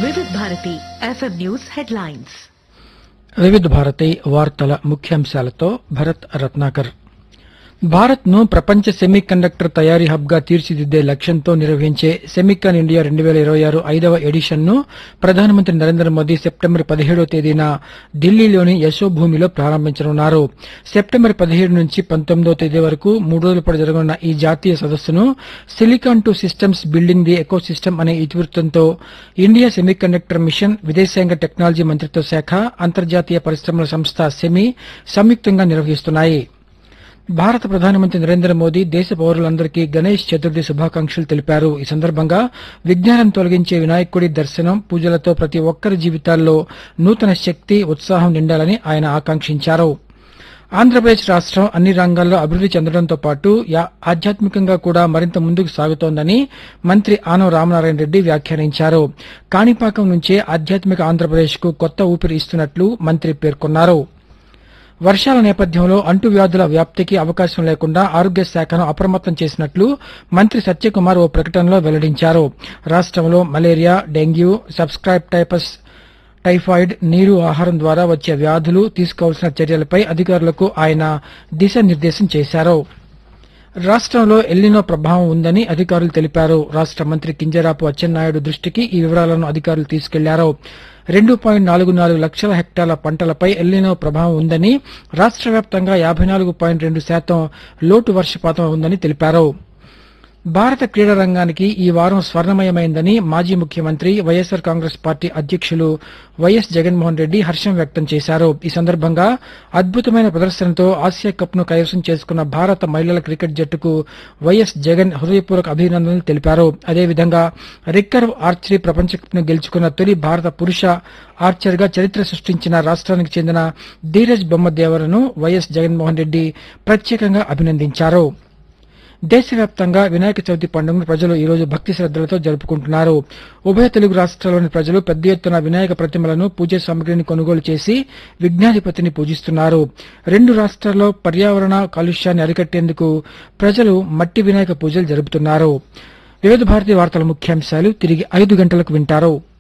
వివిధ Bharati FM news headlines. వివిధ భారతి వార్తల ముఖ్యాంశాలతో భరత్ రత్నాకర్. భారత్ ను ప్రపంచ సెమీ కండక్టర్ తయారీ హబ్ గా తీర్చిదిద్దే లక్ష్యంతో నిర్వహించే సెమికాన్ ఇండియా 2026 5వ ఎడిషన్ ను ప్రధానమంత్రి నరేంద్ర మోదీ సెప్టెంబర్ 17వ తేదీన ఢిల్లీలోని యశోభూమిలో ప్రారంభించనున్నారు. సెప్టెంబర్ 17 నుంచి 19వ తేదీ వరకు 3 రోజుల పాటు జరగనున్న ఈ జాతీయ సదస్సును silicon to systems building the ecosystem అనే ఇతివృత్తంతో ఇండియా సెమీ కండక్టర్ మిషన్, విదేశాంగ టెక్నాలజీ మంత్రిత్వ శాఖ, అంతర్జాతీయ పరిశ్రమల సంస్థ సెమీ సంయుక్తంగా నిర్వహిస్తున్నాయి. భారత ప్రధానమంత్రి నరేంద్ర మోదీ దేశ పౌరులందరికీ గణేష్ చతుర్థి శుభాకాంక్షలు తెలిపారు. ఈ సందర్భంగా విఘ్నాలను తొలగించే వినాయకుడి దర్శనం, పూజలతో ప్రతి ఒక్కరి జీవితాల్లో నూతన శక్తి, ఉత్సాహం నిండాలని ఆయన ఆకాంక్షించారు. ఆంధ్రప్రదేశ్ రాష్ట్రం అన్ని రంగాల్లో అభివృద్ది చెందడంతో పాటు ఆధ్యాత్మికంగా కూడా మరింత ముందుకు సాగుతోందని మంత్రి ఆనం రామనారాయణ రెడ్డి వ్యాఖ్యానించారు. కాణిపాకం నుంచే ఆధ్యాత్మిక ఆంధ్రప్రదేశ్ కు కొత్త ఊపిరి ఇస్తున్నట్లు మంత్రి పేర్కొన్నారు. వర్షాల నేపథ్యంలో అంటువ్యాధుల వ్యాప్తికి అవకాశం లేకుండా ఆరోగ్య శాఖను అప్రమత్తం చేసినట్లు మంత్రి సత్యకుమార్ ఓ ప్రకటనలో వెల్లడించారు. రాష్ట్రంలో మలేరియా, డెంగ్యూ, సబ్స్క్రైబ్ టైఫాయిడ్, నీరు, ఆహారం ద్వారా వచ్చే వ్యాధులు తీసుకోవాల్సిన చర్యలపై అధికారులకు ఆయన దిశానిర్దేశం చేశారు. రాష్ట్రంలో ఎల్నినో ప్రభావం ఉందని అధికారులు తెలిపారు. రాష్ట్ర మంత్రి కింజరాపు అచ్చెన్నాయుడు దృష్టికి ఈ వివరాలను అధికారులు తీసుకెళ్లారు. 2.44 లక్షల హెక్టార్ల పంటలపై ఎల్నినో ప్రభావం ఉందని, రాష్ట్ర వ్యాప్తంగా 54.2% లోటు వర్షపాతం ఉందని తెలిపారు. భారత క్రీడా రంగానికి ఈ వారం స్వర్ణమయమైందని మాజీ ముఖ్యమంత్రి, వైఎస్సార్ కాంగ్రెస్ పార్టీ అధ్యక్షులు వైఎస్ జగన్మోహన్ రెడ్డి హర్షం వ్యక్తం చేశారు. ఈ సందర్భంగా అద్భుతమైన ప్రదర్శనతో ఆసియా కప్ ను కైవసం చేసుకున్న భారత మహిళల క్రికెట్ జట్టుకు వైఎస్ జగన్ హృదయపూర్వక అభినందనలు తెలిపారు. అదేవిధంగా రికర్వ్ ఆర్చరీ ప్రపంచ కప్ ను గెలుచుకున్న తొలి భారత పురుష ఆర్చర్ గా చరిత్ర సృష్టించిన రాష్ట్రానికి చెందిన ధీరజ్ బొమ్మదేవరను వైఎస్ జగన్మోహన్ రెడ్డి ప్రత్యేకంగా అభినందించారు. దేశవ్యాప్తంగా వినాయక చవితి పండుగను ప్రజలు ఈ రోజు భక్తి శ్రద్దలతో జరుపుకుంటున్నారు. ఉభయ తెలుగు రాష్ట్రాల్లోని ప్రజలు పెద్ద ఎత్తున వినాయక ప్రతిమలను, పూజా సామగ్రిని కొనుగోలు చేసి విఘ్నాధిపతిని పూజిస్తున్నారు. 2 రాష్ట్రాల్లో పర్యావరణ కాలుష్యాన్ని అరికట్టేందుకు ప్రజలు మట్టి వినాయక పూజలు జరుపుతున్నారు. వివిధ భారతి వార్తల ముఖ్యాంశాలు తిరిగి 5 గంటలకు వింటారు.